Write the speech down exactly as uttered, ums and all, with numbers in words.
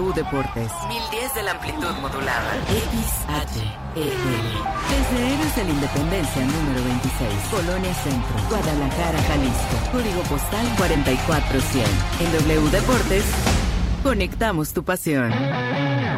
W Deportes. mil diez de la amplitud modulada. X H E L. Desde Héroes de la Independencia número veintiséis. Colonia Centro. Guadalajara, Jalisco. Código postal cuarenta y cuatro cien. En W Deportes, conectamos tu pasión.